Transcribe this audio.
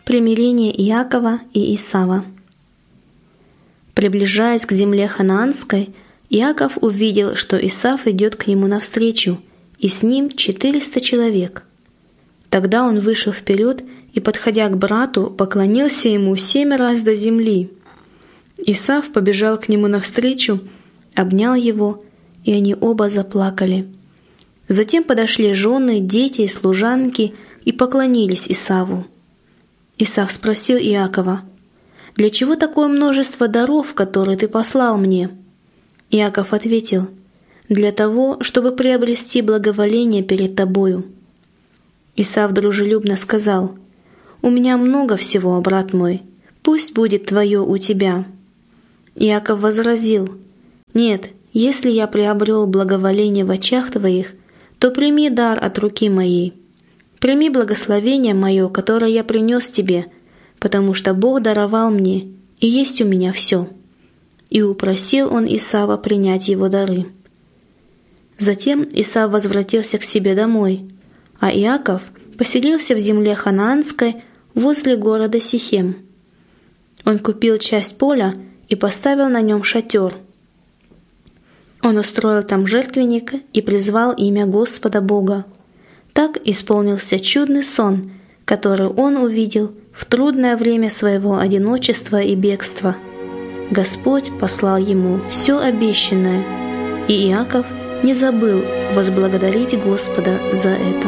Примирение Иакова и Исава. Приближаясь к земле ханаанской, Иаков увидел, что Исав идет к нему навстречу, и с ним 400 человек. Тогда он вышел вперед и, подходя к брату, поклонился ему 7 раз до земли. Исав побежал к нему навстречу, обнял его, и они оба заплакали. Затем подошли жены, дети и служанки и поклонились Исаву. Исав спросил Иакова: «Для чего такое множество даров, которые ты послал мне?» Иаков ответил: «Для того, чтобы приобрести благоволение перед тобою». Исав дружелюбно сказал: «У меня много всего, брат мой, пусть будет твое у тебя». Иаков возразил: «Нет, если я приобрел благоволение в очах твоих, то прими дар от руки моей. Прими благословение мое, которое я принес тебе, потому что Бог даровал мне, и есть у меня все». И упросил он Исава принять его дары. Затем Исав возвратился к себе домой, а Иаков поселился в земле ханаанской возле города Сихем. Он купил часть поля и поставил на нем шатер. Он устроил там жертвенник и призвал имя Господа Бога. Так исполнился чудный сон, который он увидел в трудное время своего одиночества и бегства. Господь послал ему все обещанное, и Иаков не забыл возблагодарить Господа за это.